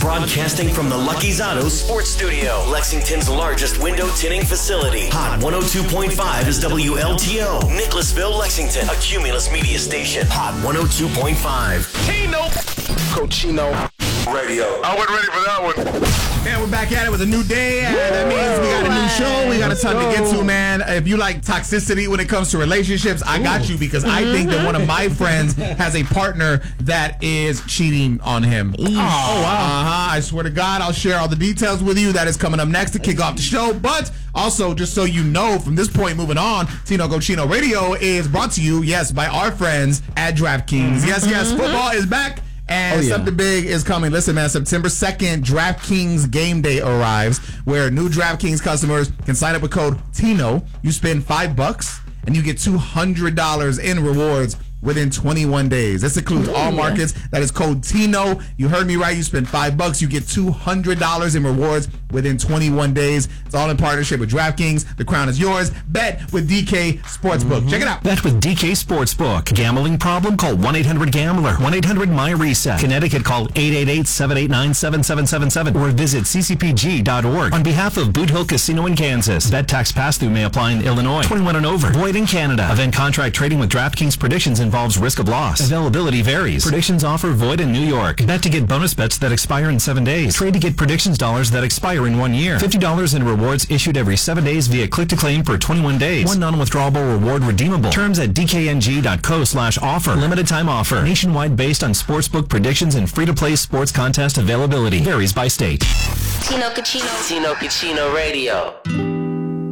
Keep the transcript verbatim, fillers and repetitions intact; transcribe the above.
Broadcasting from the Lucky's Auto Sports Studio, Lexington's largest window tinting facility. Hot one oh two point five is W L T O. Nicholasville, Lexington, a Cumulus media station. Hot one oh two point five. Tino. Cochino Radio. I wasn't ready for that one. Man, we're back at it with a new day, and that means we got a new show. We got a ton to get to, man. If you like toxicity when it comes to relationships, I got you, because I think that one of my friends has a partner that is cheating on him. Oh, wow. Uh-huh. I swear to God, I'll share all the details with you. That is coming up next to kick off the show. But also, just so you know, from this point moving on, Tino Cochino Radio is brought to you, yes, by our friends at DraftKings. Yes, yes, football is back. And oh, yeah. something big is coming. Listen, man, September second, DraftKings Game Day arrives, where new DraftKings customers can sign up with code Tino. You spend five bucks, and you get two hundred dollars in rewards within twenty-one days. This includes all markets. That is code Tino. You heard me right. You spend five bucks, you get two hundred dollars in rewards within twenty-one days. It's all in partnership with DraftKings. The crown is yours. Bet with D K Sportsbook. Mm-hmm. Check it out. Bet with D K Sportsbook. Gambling problem? Call one eight hundred gambler. one eight hundred my reset. Connecticut, call eight eight eight, seven eight nine, seven seven seven seven or visit c c p g dot org. On behalf of Boot Hill Casino in Kansas, bet tax pass-through may apply in Illinois. twenty-one and over. Void in Canada. Event contract trading with DraftKings predictions involves risk of loss. Availability varies. Predictions offer void in New York. Bet to get bonus bets that expire in seven days. Trade to get predictions dollars that expire in one year. fifty dollars in rewards issued every seven days via click-to-claim for twenty-one days. One non-withdrawable reward redeemable. Terms at d k n g dot co slash offer. Limited time offer. Nationwide based on sportsbook predictions and free-to-play sports contest availability. Varies by state. Tino Cochino. Tino Cochino Radio.